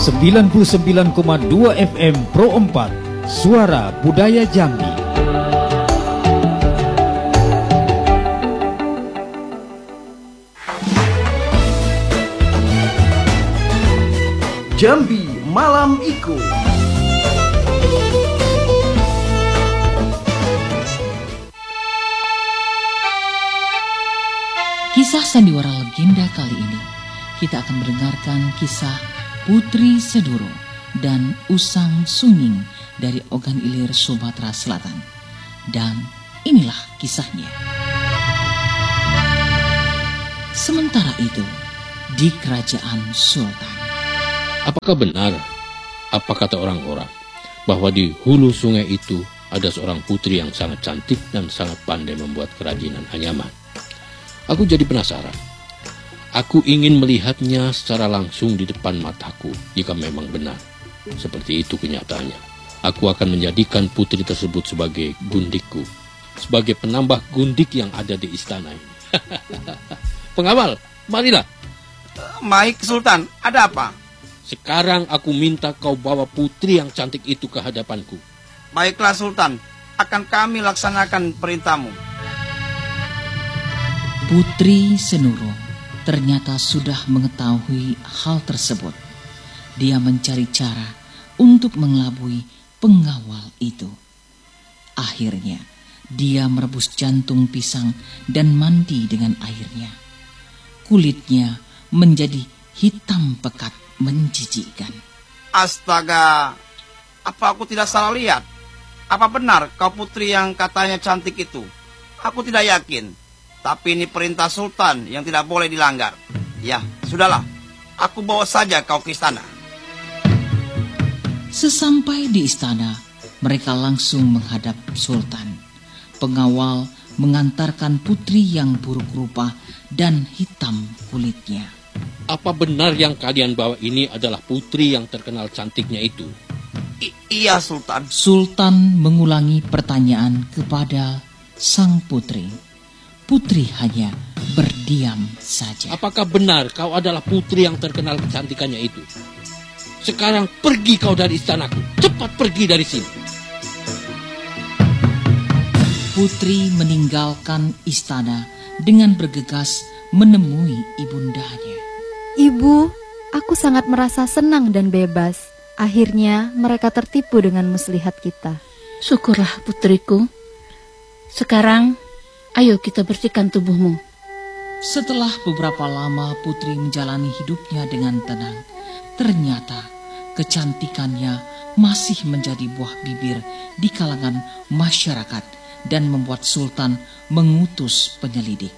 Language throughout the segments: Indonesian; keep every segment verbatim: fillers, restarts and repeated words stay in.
sembilan puluh sembilan koma dua F M Pro empat, Suara Budaya Jambi. Jambi Malam Iku. Kisah sandiwara legenda kali ini kita akan mendengarkan kisah Putri Seduro dan Usang Sunging dari Ogan Ilir, Sumatera Selatan. Dan inilah kisahnya. Sementara itu, di kerajaan Sultan. Apakah benar, apa kata orang-orang, bahwa di hulu sungai itu ada seorang putri yang sangat cantik dan sangat pandai membuat kerajinan anyaman? Aku jadi penasaran. Aku ingin melihatnya secara langsung di depan mataku. Jika memang benar seperti itu kenyataannya, aku akan menjadikan putri tersebut sebagai gundikku, sebagai penambah gundik yang ada di istana ini. Pengawal, marilah. Baik, Sultan. Ada apa? Sekarang aku minta kau bawa putri yang cantik itu ke hadapanku. Baiklah, Sultan. Akan kami laksanakan perintahmu. Putri Senuro ternyata sudah mengetahui hal tersebut. Dia mencari cara untuk mengelabui pengawal itu. Akhirnya, dia merebus jantung pisang dan mandi dengan airnya. Kulitnya menjadi hitam pekat menjijikkan. Astaga, apa aku tidak salah lihat? Apa benar kau putri yang katanya cantik itu? Aku tidak yakin. Tapi ini perintah Sultan yang tidak boleh dilanggar. Ya, sudahlah. Aku bawa saja kau ke istana. Sesampai di istana, mereka langsung menghadap Sultan. Pengawal mengantarkan putri yang buruk rupa dan hitam kulitnya. Apa benar yang kalian bawa ini adalah putri yang terkenal cantiknya itu? I- iya, Sultan. Sultan mengulangi pertanyaan kepada sang putri. Putri hanya berdiam saja. Apakah benar kau adalah putri yang terkenal kecantikannya itu? Sekarang pergi kau dari istanaku. Cepat pergi dari sini. Putri meninggalkan istana dengan bergegas menemui ibundanya. Ibu, aku sangat merasa senang dan bebas. Akhirnya mereka tertipu dengan muslihat kita. Syukurlah putriku. Sekarang, ayo kita bersihkan tubuhmu. Setelah beberapa lama Putri menjalani hidupnya dengan tenang, ternyata kecantikannya masih menjadi buah bibir di kalangan masyarakat dan membuat Sultan mengutus penyelidik.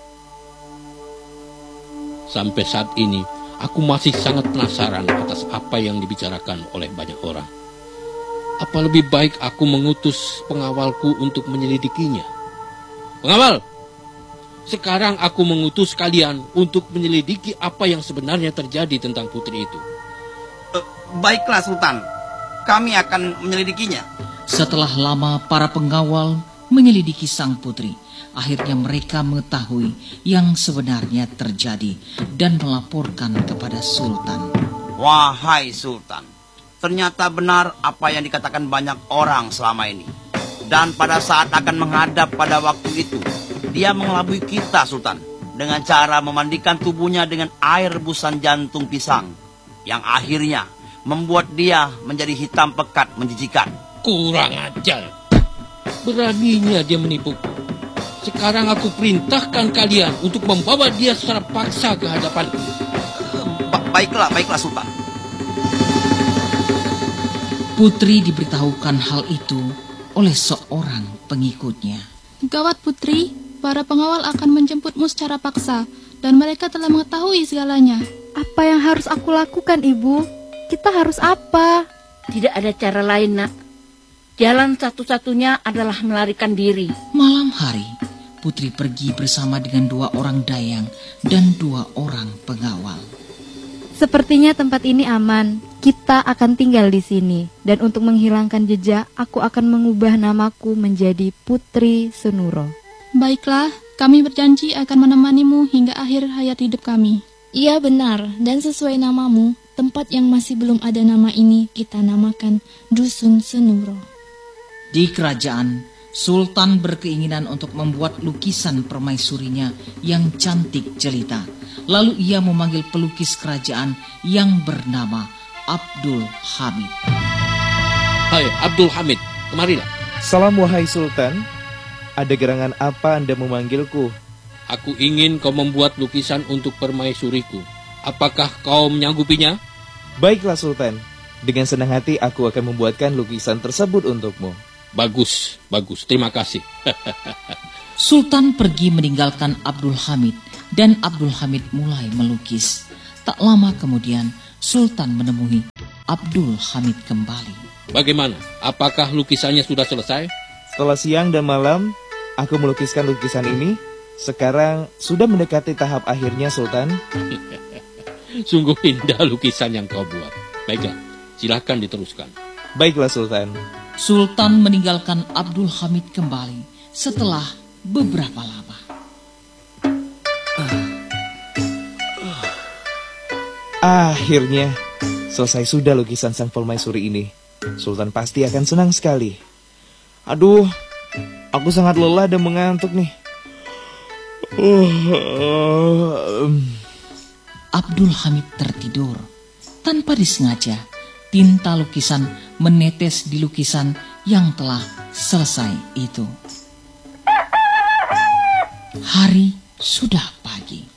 Sampai saat ini, aku masih sangat penasaran atas apa yang dibicarakan oleh banyak orang. Apa lebih baik aku mengutus pengawalku untuk menyelidikinya? Pengawal, sekarang aku mengutus kalian untuk menyelidiki apa yang sebenarnya terjadi tentang putri itu. Uh, baiklah, Sultan. Kami akan menyelidikinya. Setelah lama para pengawal menyelidiki sang putri, akhirnya mereka mengetahui yang sebenarnya terjadi dan melaporkan kepada Sultan. Wahai Sultan, ternyata benar apa yang dikatakan banyak orang selama ini. Dan pada saat akan menghadap pada waktu itu, dia mengelabui kita, Sultan, dengan cara memandikan tubuhnya dengan air rebusan jantung pisang, yang akhirnya membuat dia menjadi hitam pekat menjijikan. Kurang ajar. Beraninya dia menipuku. Sekarang aku perintahkan kalian untuk membawa dia secara paksa ke hadapanku. Ba- baiklah, baiklah, Sultan. Putri diberitahukan hal itu oleh seorang pengikutnya. Gawat Putri, para pengawal akan menjemputmu secara paksa dan mereka telah mengetahui segalanya. Apa yang harus aku lakukan, Ibu? Kita harus apa? Tidak ada cara lain, nak. Jalan satu-satunya adalah melarikan diri. Malam hari, Putri pergi bersama dengan dua orang dayang dan dua orang pengawal. Sepertinya tempat ini aman. Kita akan tinggal di sini. Dan untuk menghilangkan jejak, aku akan mengubah namaku menjadi Putri Senuro. Baiklah, kami berjanji akan menemanimu hingga akhir hayat hidup kami. Iya benar, dan sesuai namamu, tempat yang masih belum ada nama ini kita namakan Dusun Senuro. Di kerajaan, Sultan berkeinginan untuk membuat lukisan permaisurinya yang cantik jelita. Lalu ia memanggil pelukis kerajaan yang bernama Abdul Hamid. Hai Abdul Hamid, kemarilah. Salam wahai Sultan. Ada gerangan apa Anda memanggilku? Aku ingin kau membuat lukisan untuk permaisuriku. Apakah kau menyanggupinya? Baiklah Sultan. Dengan senang hati aku akan membuatkan lukisan tersebut untukmu. Bagus, bagus. Terima kasih. Sultan pergi meninggalkan Abdul Hamid dan Abdul Hamid mulai melukis. Tak lama kemudian Sultan menemui Abdul Hamid kembali. Bagaimana? Apakah lukisannya sudah selesai? Setelah siang dan malam, aku melukiskan lukisan ini. Sekarang sudah mendekati tahap akhirnya, Sultan. Sungguh indah lukisan yang kau buat. Baiklah, silakan diteruskan. Baiklah, Sultan. Sultan meninggalkan Abdul Hamid kembali setelah beberapa lama. Akhirnya, selesai sudah lukisan sang permaisuri ini. Sultan pasti akan senang sekali. Aduh, aku sangat lelah dan mengantuk nih. Uh, um. Abdul Hamid tertidur. Tanpa disengaja, tinta lukisan menetes di lukisan yang telah selesai itu. Hari sudah pagi.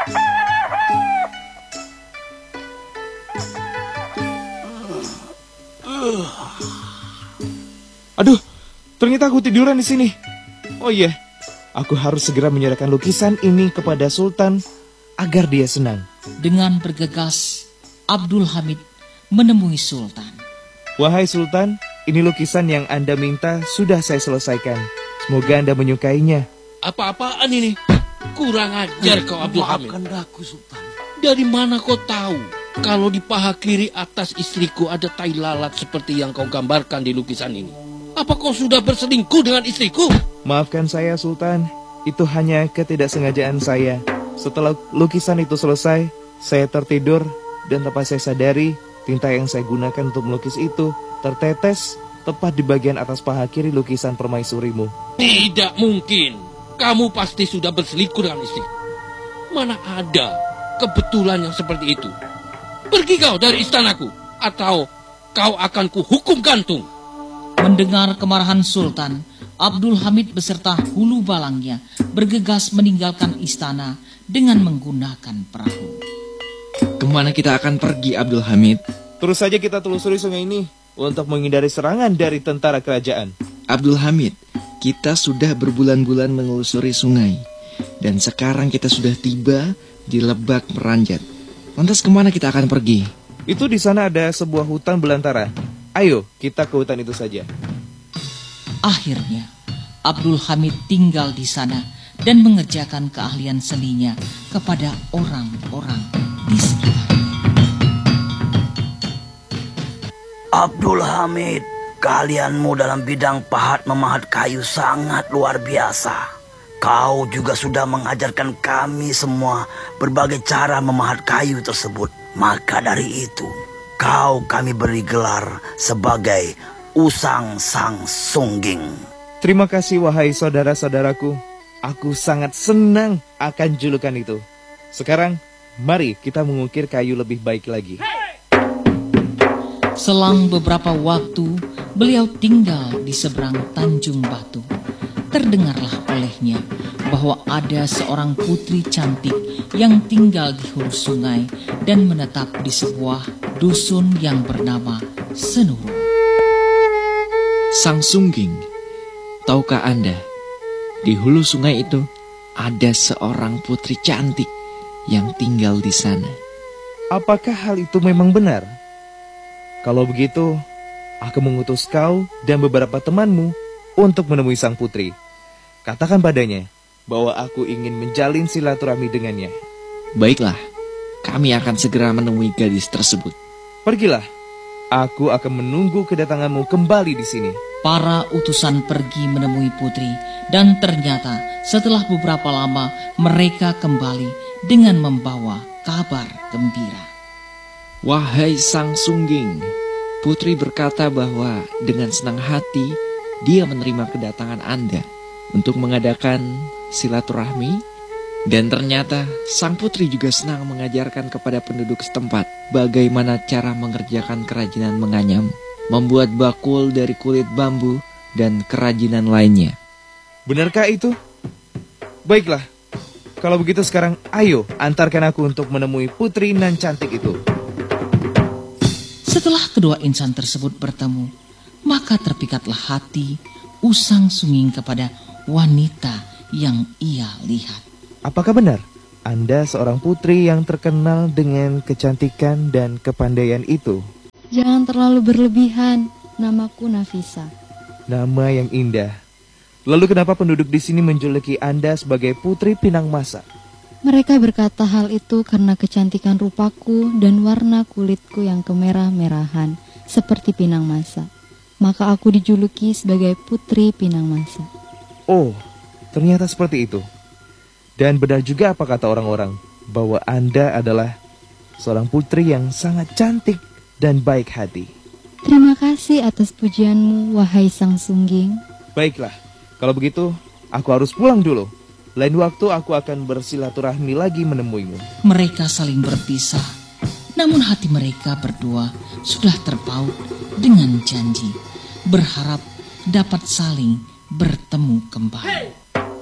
Aduh, ternyata aku tiduran di sini. Oh iya. Aku harus segera menyerahkan lukisan ini kepada Sultan agar dia senang. Dengan bergegas, Abdul Hamid menemui Sultan. Wahai Sultan, ini lukisan yang Anda minta sudah saya selesaikan. Semoga Anda menyukainya. Apa-apaan ini? Kurang ajar kau Abdul Hamid. Maafkan aku, Sultan. Dari mana kau tahu kalau di paha kiri atas istriku ada tai lalat seperti yang kau gambarkan di lukisan ini? Apa kau sudah berselingkuh dengan istriku? Maafkan saya, Sultan. Itu hanya ketidaksengajaan saya. Setelah lukisan itu selesai, saya tertidur dan tanpa saya sadari, tinta yang saya gunakan untuk melukis itu tertetes tepat di bagian atas paha kiri lukisan permaisurimu. Tidak mungkin. Kamu pasti sudah berselingkuh dengan istri. Mana ada kebetulan yang seperti itu. Pergi kau dari istanaku, atau kau akan kuhukum gantung. Mendengar kemarahan Sultan, Abdul Hamid beserta hulu balangnya bergegas meninggalkan istana dengan menggunakan perahu. Kemana kita akan pergi, Abdul Hamid? Terus saja kita telusuri sungai ini untuk menghindari serangan dari tentara kerajaan. Abdul Hamid, kita sudah berbulan-bulan menelusuri sungai. Dan sekarang kita sudah tiba di Lebak Meranjat. Lantas kemana kita akan pergi? Itu di sana ada sebuah hutan belantara. Ayo, kita ke hutan itu saja. Akhirnya, Abdul Hamid tinggal di sana dan mengerjakan keahlian seninya kepada orang-orang di sekitarnya. Abdul Hamid, keahlianmu dalam bidang pahat memahat kayu sangat luar biasa. Kau juga sudah mengajarkan kami semua berbagai cara memahat kayu tersebut. Maka dari itu, kau kami beri gelar sebagai Usang Sang Sungging. Terima kasih wahai saudara-saudaraku. Aku sangat senang akan julukan itu. Sekarang, mari kita mengukir kayu lebih baik lagi. Selang beberapa waktu, beliau tinggal di seberang Tanjung Batu. Terdengarlah olehnya bahwa ada seorang putri cantik yang tinggal di hulu sungai dan menetap di sebuah dusun yang bernama Senuro. Sang Sungging, tahukah Anda, di hulu sungai itu ada seorang putri cantik yang tinggal di sana. Apakah hal itu memang benar? Kalau begitu, aku mengutus kau dan beberapa temanmu untuk menemui sang putri. Katakan padanya bahwa aku ingin menjalin silaturahmi dengannya. Baiklah, kami akan segera menemui gadis tersebut. Pergilah, aku akan menunggu kedatanganmu kembali di sini. Para utusan pergi menemui putri, dan ternyata setelah beberapa lama mereka kembali dengan membawa kabar gembira. Wahai Sang Sungging, putri berkata bahwa dengan senang hati dia menerima kedatangan Anda untuk mengadakan silaturahmi. Dan ternyata sang putri juga senang mengajarkan kepada penduduk setempat bagaimana cara mengerjakan kerajinan menganyam, membuat bakul dari kulit bambu, dan kerajinan lainnya. Benarkah itu? Baiklah, kalau begitu sekarang ayo antarkan aku untuk menemui putri nan cantik itu. Setelah kedua insan tersebut bertemu, maka terpikatlah hati Usang Sungging kepada wanita yang ia lihat. Apakah benar Anda seorang putri yang terkenal dengan kecantikan dan kepandaian itu? Jangan terlalu berlebihan. Namaku Nafisa. Nama yang indah. Lalu kenapa penduduk di sini menjuluki Anda sebagai Putri Pinang Masa? Mereka berkata hal itu karena kecantikan rupaku dan warna kulitku yang kemerah-merahan seperti pinang masa. Maka aku dijuluki sebagai Putri Pinang Masa. Oh, ternyata seperti itu. Dan benar juga apa kata orang-orang, bahwa Anda adalah seorang putri yang sangat cantik dan baik hati. Terima kasih atas pujianmu, wahai Sang Sungging. Baiklah, kalau begitu aku harus pulang dulu. Lain waktu aku akan bersilaturahmi lagi menemuimu. Mereka saling berpisah, namun hati mereka berdua sudah terpaut dengan janji, berharap dapat saling bertemu kembali.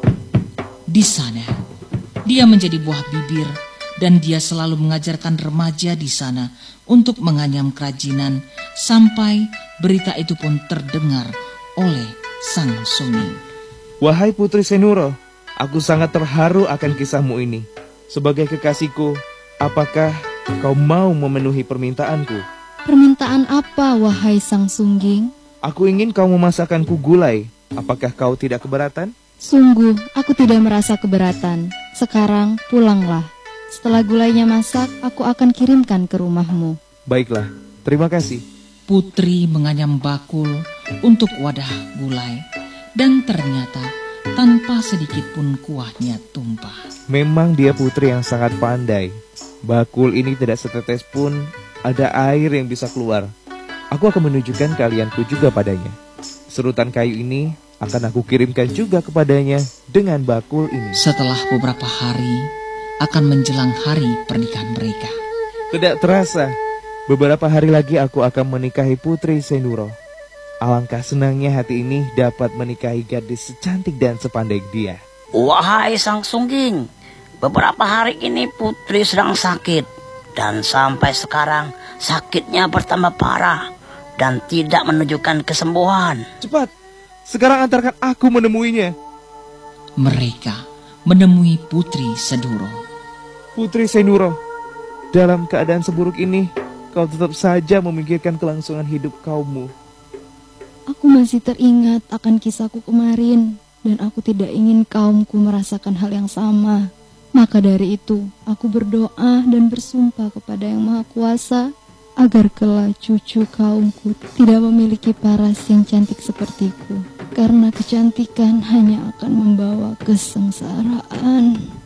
Di sana, dia menjadi buah bibir dan dia selalu mengajarkan remaja di sana untuk menganyam kerajinan sampai berita itu pun terdengar oleh Sang Sungging. Wahai Putri Senuro, aku sangat terharu akan kisahmu ini. Sebagai kekasihku, apakah kau mau memenuhi permintaanku? Permintaan apa, wahai Sang Sungging? Aku ingin kau memasakkanku gulai. Apakah kau tidak keberatan? Sungguh, aku tidak merasa keberatan. Sekarang pulanglah. Setelah gulainya masak, aku akan kirimkan ke rumahmu. Baiklah, terima kasih. Putri menganyam bakul untuk wadah gulai, dan ternyata tanpa sedikit pun kuahnya tumpah. Memang dia putri yang sangat pandai. Bakul ini tidak setetes pun ada air yang bisa keluar. Aku akan menunjukkan keahlianku juga padanya. Serutan kayu ini akan aku kirimkan juga kepadanya dengan bakul ini. Setelah beberapa hari, akan menjelang hari pernikahan mereka. Tidak terasa, beberapa hari lagi aku akan menikahi Putri Senuro. Alangkah senangnya hati ini dapat menikahi gadis secantik dan sepandai dia. Wahai Sang Sungging, beberapa hari ini putri sedang sakit. Dan sampai sekarang sakitnya bertambah parah dan tidak menunjukkan kesembuhan. Cepat, sekarang antarkan aku menemuinya. Mereka menemui Putri Seduro. Putri Senuro, dalam keadaan seburuk ini, kau tetap saja memikirkan kelangsungan hidup kaummu. Aku masih teringat akan kisahku kemarin, dan aku tidak ingin kaumku merasakan hal yang sama. Maka dari itu, aku berdoa dan bersumpah kepada Yang Maha Kuasa, agar kelak cucu kaumku tidak memiliki paras yang cantik sepertiku. Karena kecantikan hanya akan membawa kesengsaraan.